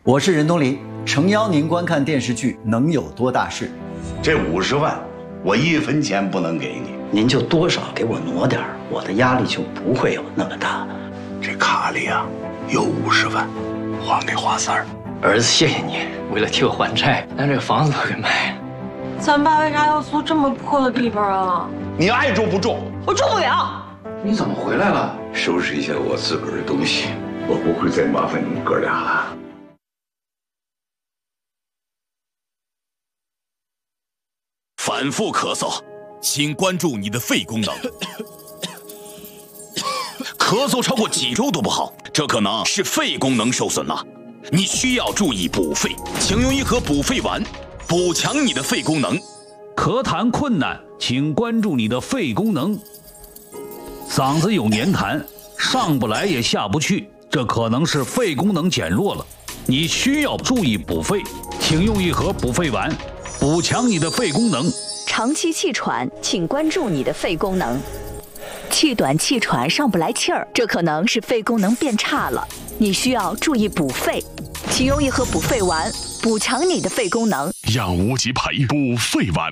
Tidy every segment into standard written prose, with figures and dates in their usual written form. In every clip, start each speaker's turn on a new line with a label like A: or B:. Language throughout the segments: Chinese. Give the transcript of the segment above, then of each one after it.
A: 我是任东林，诚邀您观看电视剧《能有多大事》。
B: 这50万，我1分钱不能给你。
C: 您就多少给我挪点儿，我的压力就不会有那么大。
B: 这卡里啊，有50万，还给华三儿。
D: 儿子，谢谢你，为了替我还债，咱这个房子都给卖了。
E: 咱爸为啥要租这么破的地方啊？
B: 你爱住不住？
E: 我住不了。
D: 你怎么回来了？
B: 收拾一下我自个儿的东西，我不会再麻烦你们哥俩了。
F: 反复咳嗽，请关注你的肺功能。咳嗽超过几周都不好，这可能是肺功能受损了。你需要注意补肺，请用一盒补肺丸，补强你的肺功能。
G: 咳痰困难，请关注你的肺功能。嗓子有黏痰，上不来也下不去，这可能是肺功能减弱了。你需要注意补肺，请用一盒补肺丸，补强你的肺功能。
H: 长期气喘，请关注你的肺功能。气短气喘上不来气儿，这可能是肺功能变差了，你需要注意补肺，请用一盒补肺丸，补强你的肺功能。
I: 养无极培补肺丸。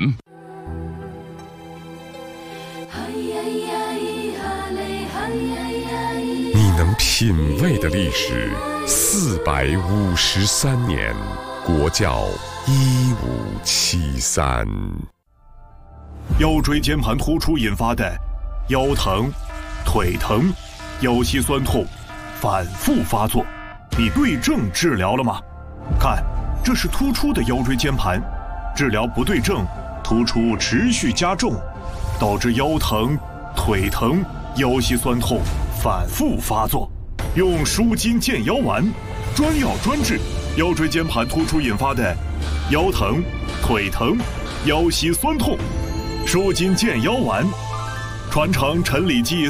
J: 你能品味的历史453年，国窖1573。
K: 腰椎间盘突出引发的腰疼、腿疼、腰膝酸痛反复发作，你对症治疗了吗？看，这是突出的腰椎间盘，治疗不对症，突出持续加重，导致腰疼、腿疼、腰膝酸痛反复发作。用舒筋健腰丸，专药专治腰椎间盘突出引发的腰疼、腿疼、腰膝酸痛。舒筋健腰丸，传承陈李济